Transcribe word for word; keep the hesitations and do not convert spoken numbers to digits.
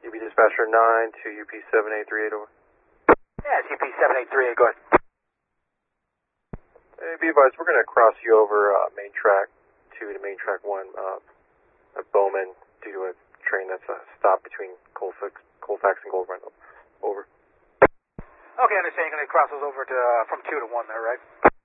U P Dispatcher nine to U P seven eight three eight, over. Yeah, it's U P seven eight three eight, go ahead. Hey, be advised, we're going to cross you over uh, main track two to main track one uh, at Bowman due to a train that's uh, stopped between Colfax, Colfax and Gold Run. Over. Okay, I understand. You're going to cross us over to, uh, from two to one there, right?